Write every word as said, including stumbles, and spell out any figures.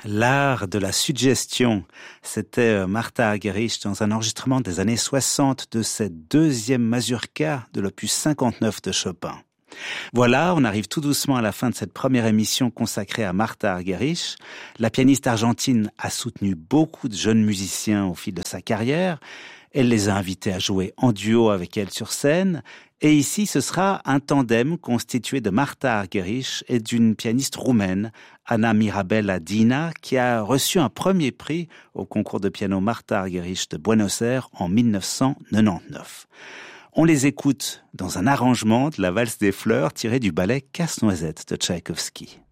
L'art de la suggestion, c'était Martha Argerich dans un enregistrement des années soixante de cette deuxième mazurka de l'opus cinquante-neuf de Chopin. Voilà, on arrive tout doucement à la fin de cette première émission consacrée à Martha Argerich. La pianiste argentine a soutenu beaucoup de jeunes musiciens au fil de sa carrière. Elle les a invités à jouer en duo avec elle sur scène. Et ici, ce sera un tandem constitué de Martha Argerich et d'une pianiste roumaine, Anna Mirabella Dina, qui a reçu un premier prix au concours de piano Martha Argerich de Buenos Aires en dix-neuf cent quatre-vingt-dix-neuf. On les écoute dans un arrangement de la valse des fleurs tiré du ballet Casse-Noisette de Tchaïkovski.